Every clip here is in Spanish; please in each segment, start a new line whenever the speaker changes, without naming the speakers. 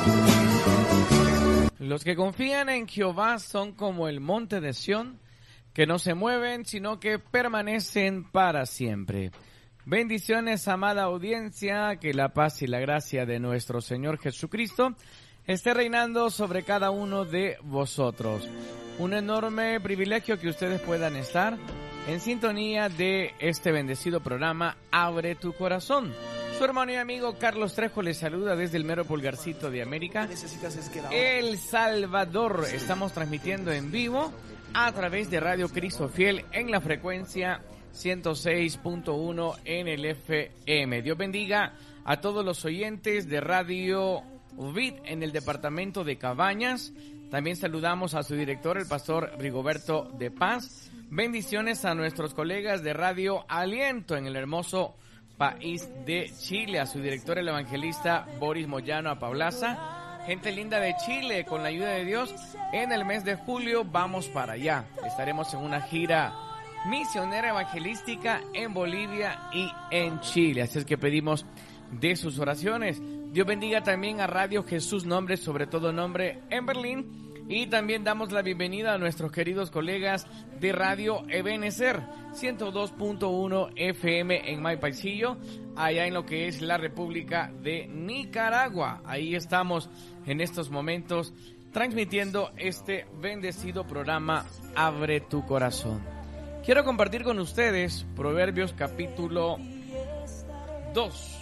Los que confían en Jehová son como el monte de Sión, que no se mueven, sino que permanecen para siempre. Bendiciones, amada audiencia, que la paz y la gracia de nuestro Señor Jesucristo esté reinando sobre cada uno de vosotros. Un enorme privilegio que ustedes puedan estar en sintonía de este bendecido programa Abre tu Corazón. Su hermano y amigo Carlos Trejo les saluda desde el mero pulgarcito de América, El Salvador. Estamos transmitiendo en vivo a través de Radio Cristo Fiel en la frecuencia 106.1 en el FM. Dios bendiga a todos los oyentes de Radio Vid en el departamento de Cabañas. También saludamos a su director, el pastor Rigoberto de Paz. Bendiciones a nuestros colegas de Radio Aliento en el hermoso país de Chile, a su director, el evangelista Boris Moyano Apablaza. Gente linda de Chile, con la ayuda de Dios, en el mes de julio vamos para allá. Estaremos en una gira misionera evangelística en Bolivia y en Chile. Así es que pedimos de sus oraciones. Dios bendiga también a Radio Jesús Nombre, sobre todo Nombre, en Berlín. Y también damos la bienvenida a nuestros queridos colegas de Radio Ebenecer, 102.1 FM en Maipaisillo, allá en lo que es la República de Nicaragua. Ahí estamos en estos momentos transmitiendo este bendecido programa Abre tu Corazón. Quiero compartir con ustedes Proverbios capítulo 2.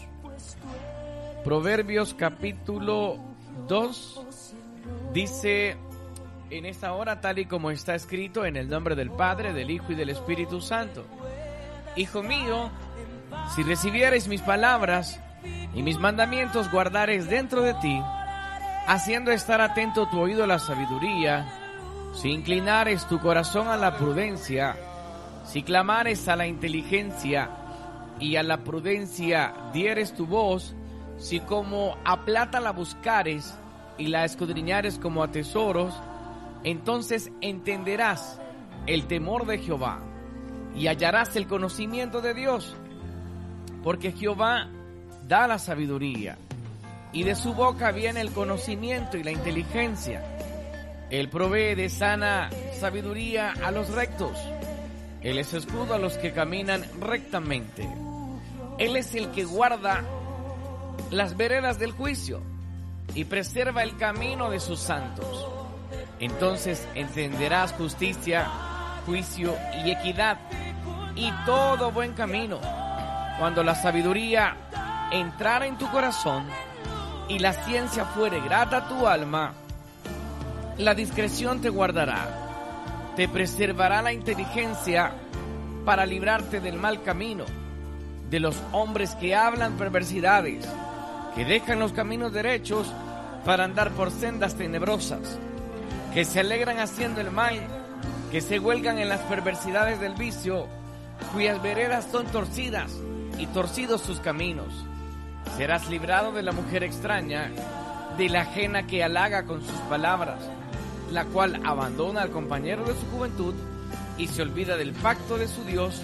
Proverbios capítulo 2 dice en esta hora, tal y como está escrito, en el nombre del Padre, del Hijo y del Espíritu Santo. Hijo mío, si recibieres mis palabras y mis mandamientos guardares dentro de ti, haciendo estar atento tu oído a la sabiduría, si inclinares tu corazón a la prudencia, si clamares a la inteligencia y a la prudencia dieres tu voz, si como a plata la buscares y la escudriñares como a tesoros, entonces entenderás el temor de Jehová y hallarás el conocimiento de Dios, porque Jehová da la sabiduría y de su boca viene el conocimiento y la inteligencia. Él provee de sana sabiduría a los rectos. Él es escudo a los que caminan rectamente. Él es el que guarda las veredas del juicio y preserva el camino de sus santos. Entonces entenderás justicia, juicio y equidad y todo buen camino. Cuando la sabiduría entrara en tu corazón y la ciencia fuere grata a tu alma, la discreción te guardará, te preservará la inteligencia para librarte del mal camino, de los hombres que hablan perversidades, que dejan los caminos derechos para andar por sendas tenebrosas, que se alegran haciendo el mal, que se huelgan en las perversidades del vicio, cuyas veredas son torcidas y torcidos sus caminos. Serás librado de la mujer extraña, de la ajena que halaga con sus palabras, la cual abandona al compañero de su juventud y se olvida del pacto de su Dios,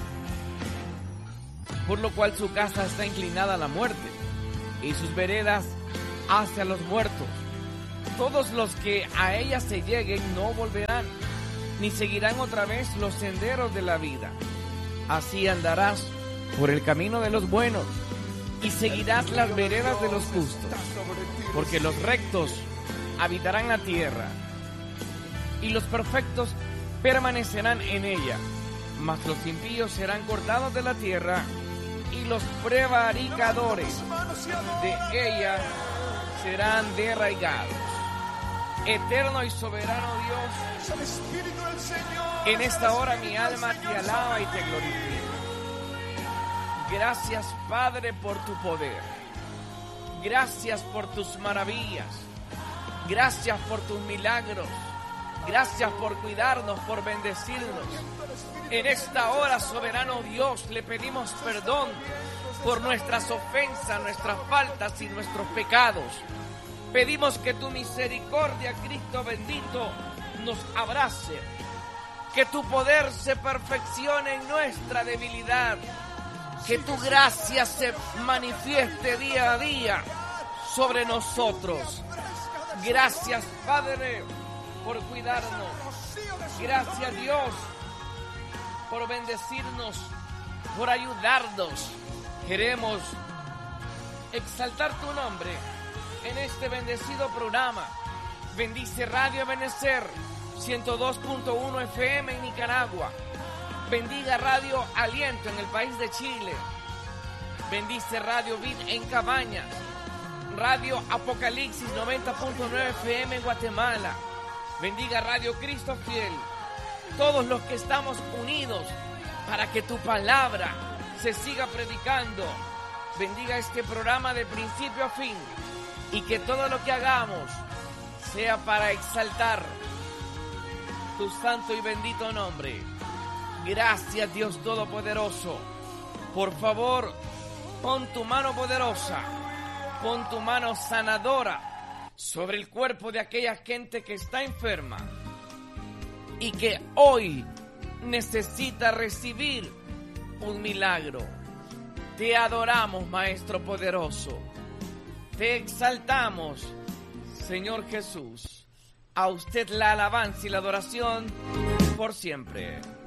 por lo cual su casa está inclinada a la muerte y sus veredas hacia los muertos. Todos los que a ella se lleguen no volverán, ni seguirán otra vez los senderos de la vida. Así andarás por el camino de los buenos y seguirás las veredas de los justos, porque los rectos habitarán la tierra y los perfectos permanecerán en ella, mas los impíos serán cortados de la tierra y los prevaricadores de ella serán derraigados. Eterno y soberano Dios, en esta hora mi alma te alaba y te glorifica. Gracias, Padre, por tu poder. Gracias por tus maravillas. Gracias por tus milagros. Gracias por cuidarnos, por bendecirnos. En esta hora, soberano Dios, le pedimos perdón por nuestras ofensas, nuestras faltas y nuestros pecados. Pedimos que tu misericordia, Cristo bendito, nos abrace. Que tu poder se perfeccione en nuestra debilidad. Que tu gracia se manifieste día a día sobre nosotros. Gracias, Padre, por cuidarnos. Gracias, Dios, por bendecirnos, por ayudarnos. Queremos exaltar tu nombre en este bendecido programa. Bendice Radio Ebenecer 102.1 FM en Nicaragua. Bendiga Radio Aliento en el país de Chile. Bendice Radio Vid en Cabañas. Radio Apocalipsis 90.9 FM en Guatemala. Bendiga Radio Cristo Fiel. Todos los que estamos unidos para que tu palabra se siga predicando. Bendiga este programa de principio a fin y que todo lo que hagamos sea para exaltar tu santo y bendito nombre. Gracias, Dios Todopoderoso. Por favor, pon tu mano poderosa, pon tu mano sanadora sobre el cuerpo de aquella gente que está enferma y que hoy necesita recibir un milagro. Te adoramos, Maestro poderoso. Te exaltamos, Señor Jesús. A usted la alabanza y la adoración por siempre.